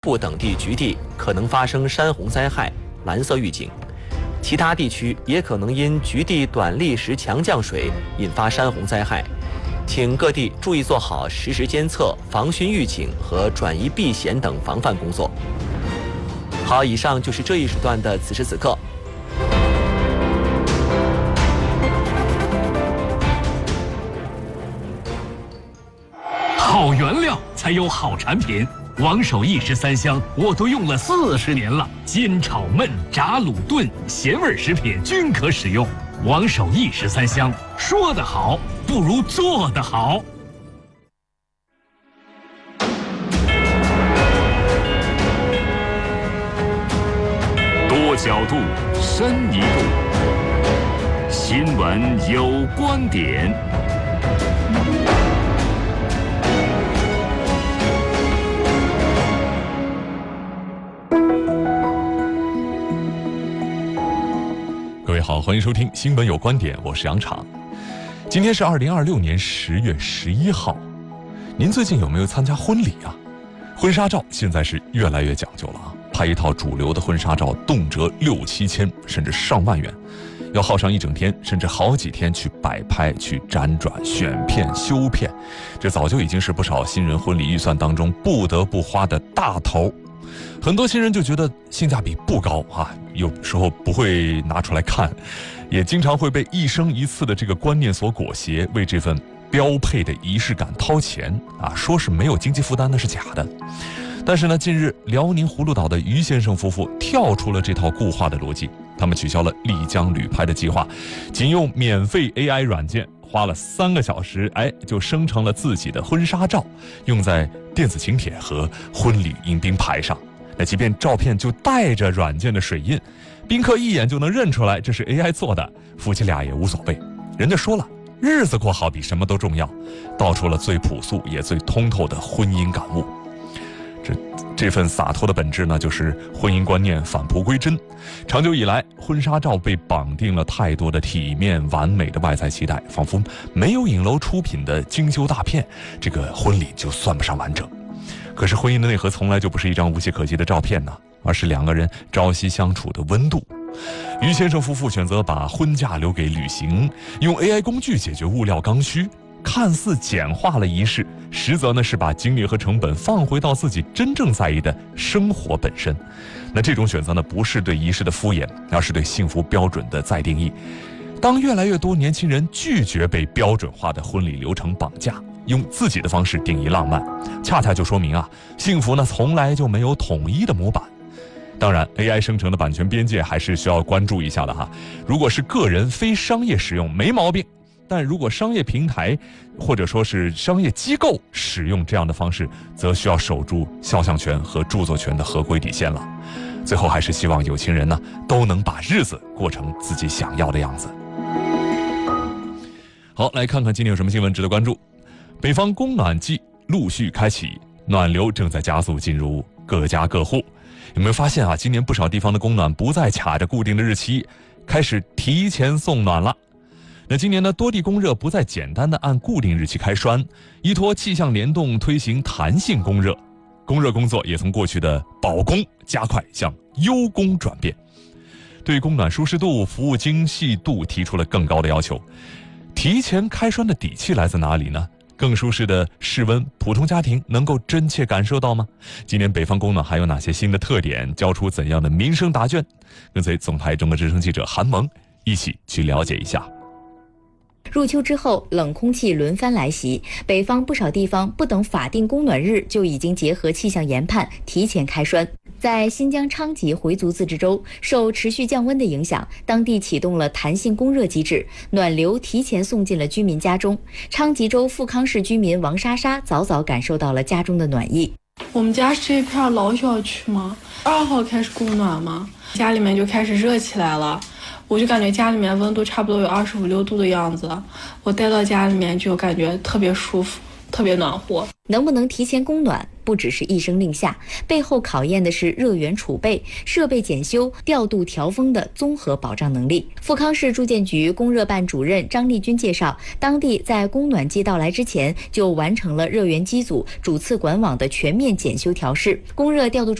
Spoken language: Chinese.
部等地局地可能发生山洪灾害，蓝色预警。其他地区也可能因局地短历时强降水引发山洪灾害，请各地注意做好实时监测、防汛预警和转移避险等防范工作。好，以上就是这一时段的此时此刻。 好原料才有好产品。王守义13香我都用了40年了，煎炒焖炸卤炖咸味食品均可使用。王守义13香，说得好不如做得好。多角度，深一度，新闻有观点。 各位好，欢迎收听新闻有观点，我是杨昶。今天是2026年10月11号，您最近有没有参加婚礼啊？婚纱照现在是越来越讲究了啊，拍一套主流的婚纱照动辄6、7千甚至上万元，要耗上一整天甚至好几天去摆拍、去辗转、选片、修片，这早就已经是不少新人婚礼预算当中不得不花的大头。很多新人就觉得性价比不高啊，有时候不会拿出来看，也经常会被一生一次的这个观念所裹挟，为这份标配的仪式感掏钱啊，说是没有经济负担那是假的。但是呢，近日辽宁葫芦岛的于先生夫妇跳出了这套固化的逻辑，他们取消了丽江旅拍的计划，仅用免费 AI 软件花了3个小时，就生成了自己的婚纱照，用在电子请帖和婚礼迎宾牌上。那即便照片就带着软件的水印，宾客一眼就能认出来这是 AI 做的，夫妻俩也无所谓。人家说了，日子过好比什么都重要，道出了最朴素也最通透的婚姻感悟。这份洒脱的本质呢，就是婚姻观念返璞归真。长久以来，婚纱照被绑定了太多的体面完美的外在期待，仿佛没有影楼出品的精修大片，这个婚礼就算不上完整。可是婚姻的内核从来就不是一张无懈可击的照片呢，而是2个人朝夕相处的温度。于先生夫妇选择把婚假留给旅行，用 AI 工具解决物料刚需，看似简化了仪式，实则呢是把精力和成本放回到自己真正在意的生活本身。那这种选择呢，不是对仪式的敷衍，而是对幸福标准的再定义。当越来越多年轻人拒绝被标准化的婚礼流程绑架，用自己的方式定义浪漫，恰恰就说明啊，幸福呢从来就没有统一的模板。当然 AI 生成的版权边界还是需要关注一下的哈。如果是个人非商业使用没毛病，但如果商业平台或者说是商业机构使用这样的方式，则需要守住肖像权和著作权的合规底线了。最后还是希望有情人呢都能把日子过成自己想要的样子。好，来看看今天有什么新闻值得关注。北方供暖季陆续开启，暖流正在加速进入各家各户。有没有发现啊，今年不少地方的供暖不再卡着固定的日期，开始提前送暖了。那今年呢，多地供热不再简单的按固定日期开栓，依托气象联动推行弹性供热，供热工作也从过去的保供加快向优供转变，对供暖舒适度、服务精细度提出了更高的要求。提前开栓的底气来自哪里呢？更舒适的室温，普通家庭能够真切感受到吗？今年北方供暖还有哪些新的特点？交出怎样的民生答卷？跟随总台中国之声记者韩萌一起去了解一下。 入秋之后，冷空气轮番来袭，北方不少地方不等法定供暖日，就已经结合气象研判提前开栓。在新疆昌吉回族自治州，受持续降温的影响，当地启动了弹性供热机制，暖流提前送进了居民家中。昌吉州富康市居民王莎莎早早感受到了家中的暖意。 我们家是这片老小区嘛，2号开始供暖嘛，家里面就开始热起来了。我就感觉家里面温度差不多有25、6度的样子，我待到家里面就感觉特别舒服，特别暖和。 能不能提前供暖，不只是一声令下，背后考验的是热源储备、设备检修、调度调峰的综合保障能力。富康市住建局供热办主任张丽君介绍，当地在供暖季到来之前就完成了热源机组主次管网的全面检修调试，供热调度